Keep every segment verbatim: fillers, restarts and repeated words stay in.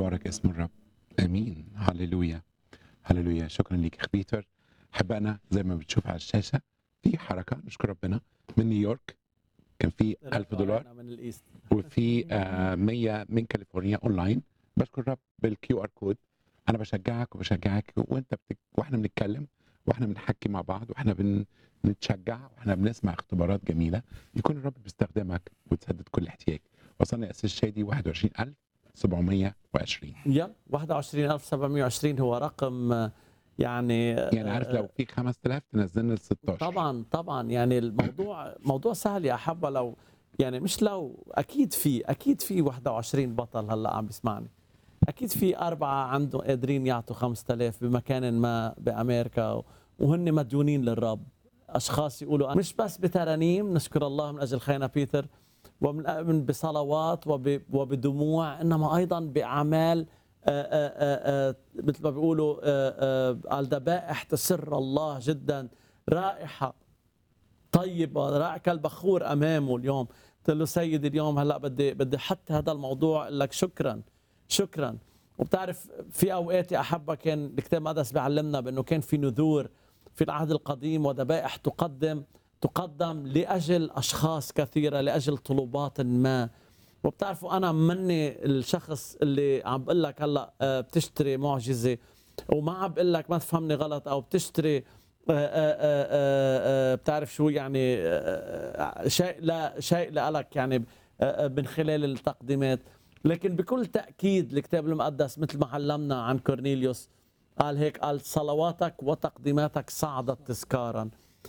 مبارك اسم الرب. امين. هللويا هللويا. شكرا ليك اخ بيتر. احبائنا زي ما بتشوف على الشاشه في حركه نشكر ربنا من نيويورك، كان في ألف دولار، من الايست وفي آه مية من كاليفورنيا اونلاين. بشكر الرب بالكيو ار كود. انا بشجعك وبشجعك وانت بتك... واحنا بنتكلم واحنا بنحكي مع بعض واحنا بنتشجع واحنا بنسمع اختبارات جميله، يكون الرب بيستخدمك وتسدد كل احتياج. وصلنا يا اسيس شادي واحد وعشرين ألف وسبعمية وعشرين. يلا واحد وعشرين ألف وسبعمية وعشرين هو رقم آه، يعني يعني عارف لو في خمسة آلاف تنزلنا ل ستاشر. طبعا طبعا يعني الموضوع موضوع سهل يا حبه. لو يعني مش لو اكيد في اكيد في واحد وعشرين بطل هلا عم بيسمعني، اكيد في اربعه عندهم قادرين يعطوا خمسة آلاف بمكان ما بامريكا وهن مديونين للرب. اشخاص يقولوا مش بس بترانيم نشكر الله من اجل خينا بيتر ومن بصلوات وب- وبدموع، انما ايضا باعمال آه، آه، آه، مثل ما بيقولوا آه، آه، الذبائح تسر الله جدا، رائحه طيبه، رائحه كالبخور امامه. اليوم قلت له سيدي اليوم هلا بدي بدي احط هذا الموضوع لك شكرا شكرا. وبتعرف في اوقات يا احبه كان الكتاب المقدس بيعلمنا بانه كان في نذور في العهد القديم وذبائح تقدم تقدم لاجل اشخاص كثيره، لاجل طلبات ما. وبتعرفوا انا مني الشخص اللي عم بقول لك هلا آه، بتشتري معجزه، وما عم بقول لك ما تفهمني غلط، او بتشتري آه، آه، آه، آه، بتعرف شو يعني آه، آه، شيء لا شيء لك يعني آه، آه، من خلال التقديمات. لكن بكل تاكيد الكتاب المقدس مثل ما علمنا عن كورنيليوس قال هيك، قال صلواتك وتقديماتك صعدت تذكارا.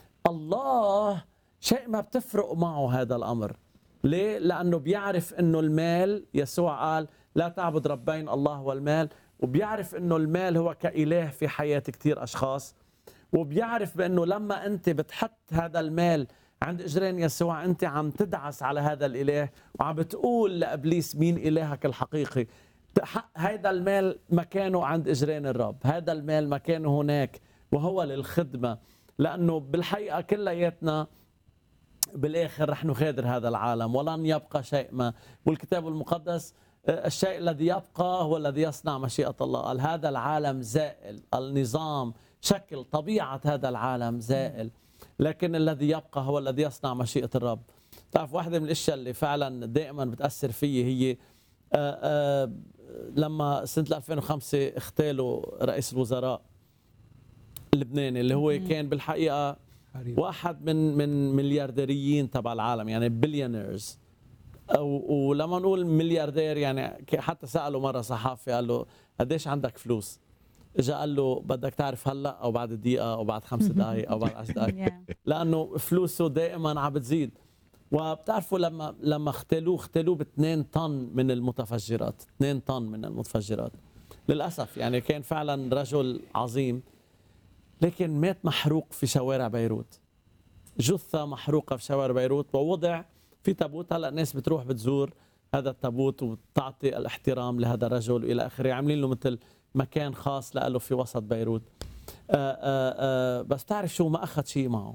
الله شيء ما بتفرق معه هذا الأمر. ليه؟ لأنه بيعرف أنه المال، يسوع قال لا تعبد ربين الله والمال، وبيعرف أنه المال هو كإله في حياة كتير أشخاص، وبيعرف بأنه لما أنت بتحط هذا المال عند إجرين يسوع أنت عم تدعس على هذا الإله وعم بتقول لإبليس مين إلهك الحقيقي. هذا المال مكانه عند إجرين الرب، هذا المال مكانه هناك وهو للخدمة. لأنه بالحقيقة كلياتنا بالآخر رح نغادر هذا العالم ولن يبقى شيء ما. والكتاب المقدس آه، الشيء الذي يبقى هو الذي يصنع مشيئة الله. قال هذا العالم زائل، النظام شكل طبيعة هذا العالم زائل، لكن الذي يبقى هو الذي يصنع مشيئة الرب. تعرف واحدة من الأشياء اللي فعلا دائما بتأثر فيي هي آه، آه، لما سنة ألفين وخمسة اغتالوا رئيس الوزراء اللبناني اللي هو كان بالحقيقة واحد من من مليارديريين تبع العالم، يعني بليونيرز. ولما نقول ملياردير يعني حتى سأله مرة صحافي قال له قديش عندك فلوس؟ اجى قال له بدك تعرف هلا او بعد دقيقة او بعد خمس دقائق او بعد عشر دقائق، لأنه فلوسه دائما عم بتزيد. وبتعرفوا لما لما اختلوه اختلوه ب اثنين طن من المتفجرات، اثنين طن من المتفجرات. للأسف يعني كان فعلا رجل عظيم، لكن مات محروق في شوارع بيروت، جثة محروقة في شوارع بيروت ووضع في تابوت. هلا الناس بتروح بتزور هذا التابوت وتعطي الاحترام لهذا الرجل والى اخره، عاملين له مثل مكان خاص له في وسط بيروت. آآ آآ بس تعرف شو؟ ما اخذ شيء معه.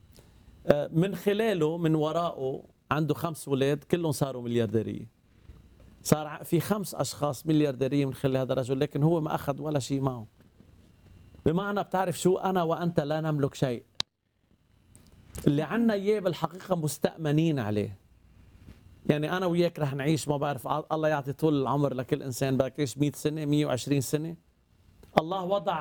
من خلاله من وراءه عنده خمس اولاد كلهم صاروا مليارديرية، صار في خمس اشخاص مليارديرية من خلال هذا الرجل، لكن هو ما اخذ ولا شيء معه. بمعنى بتعرف شو؟ انا وانت لا نملك شيء، اللي عنا اياه بالحقيقه مستأمنين عليه. يعني انا وياك رح نعيش، ما بعرف الله يعطي طول العمر لكل انسان، بدك تعيش مئة سنه مئة وعشرين سنه. الله وضع